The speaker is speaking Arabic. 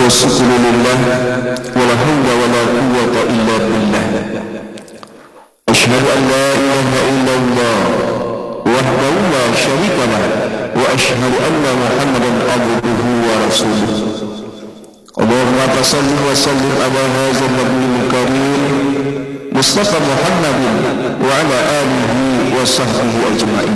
والشكر لله ولا حول ولا قوة إلا بالله. أشهد أن لا إله إلا الله وحده لا شريك له وأشهد أن محمدا عبده ورسوله. اللهم صل وسلم على هذا النبي الكريم مصطفى محمد وعلى آله وصحبه أجمعين.